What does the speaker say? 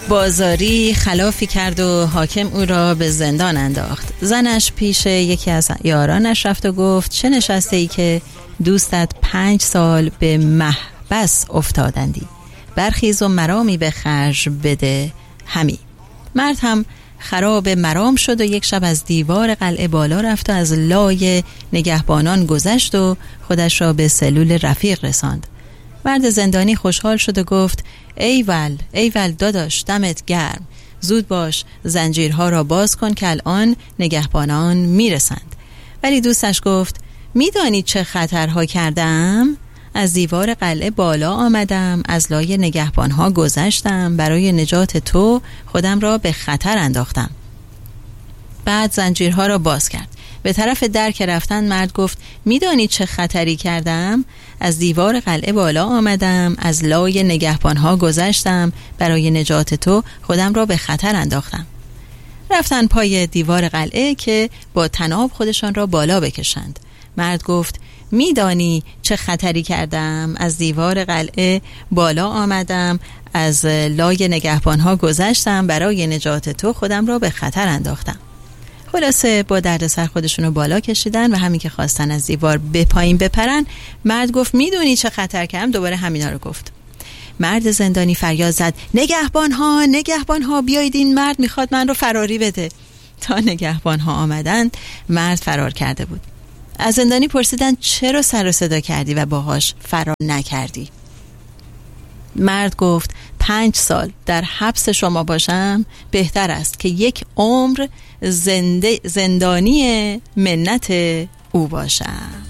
بازاری خلافی کرد و حاکم او را به زندان انداخت. زنش پیش یکی از یارانش رفت و گفت چه نشسته ای که دوستت 5 سال به محبس افتادندی؟ برخیز و مرامی به خرج بده همی. مرد هم خراب مرام شد و یک شب از دیوار قلعه بالا رفت و از لای نگهبانان گذشت و خودش را به سلول رفیق رساند. مرد زندانی خوشحال شد و گفت ایول داداش، دمت گرم، زود باش، زنجیرها را باز کن که الان نگهبانان میرسند. ولی دوستش گفت میدانی چه خطرها کردم؟ از دیوار قلعه بالا آمدم، از لای نگهبانها گذشتم، برای نجات تو خودم را به خطر انداختم. بعد زنجیرها را باز کرد. به طرف در که رفتن مرد گفت میدانی چه خطری کردم؟ از دیوار قلعه بالا آمدم، از لای نگهبانها گذشتم، برای نجات تو خودم را به خطر انداختم. رفتن پای دیوار قلعه که با طناب خودشان را بالا بکشند. مرد گفت میدانی چه خطری کردم؟ از دیوار قلعه بالا آمدم، از لای نگهبانها گذشتم، برای نجات تو خودم را به خطر انداختم. خلاصه با دردسر خودشونو بالا کشیدن و همین که خواستن از دیوار به پایین بپرن، مرد گفت میدونی چه خطر کردم؟ دوباره همینا رو گفت. مرد زندانی فریاد زد نگهبانها بیایید، این مرد میخواد من رو فراری بده. تا نگهبانها آمدند مرد فرار کرده بود. از زندانی پرسیدن چرا سر و صدا کردی و باهاش فرار نکردی؟ مرد گفت 5 سال در حبس شما باشم بهتر است که 1 عمر زندانی منت او باشم.